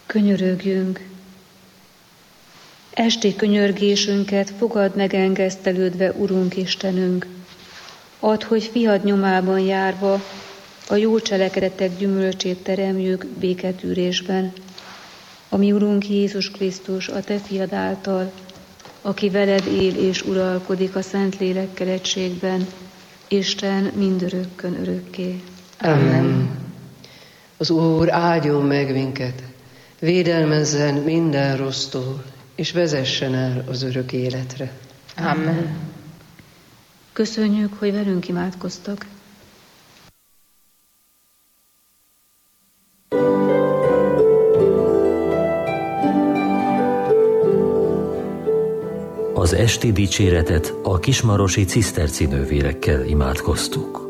Könyörögjünk. Esti könyörgésünket fogad megengesztelődve, Urunk Istenünk. Add, hogy fiad nyomában járva a jó cselekedetek gyümölcsét teremjük béketűrésben. Ami Urunk Jézus Krisztus, a Te fiad által, aki veled él és uralkodik a Szentlélekkel egységben, Isten mindörökkön örökké. Amen. Az Úr áldjon meg minket, védelmezzen minden rossztól, és vezessen el az örök életre. Amen. Köszönjük, hogy velünk imádkoztak. Az esti dicséretet a kismarosi ciszterci nővérekkel imádkoztuk.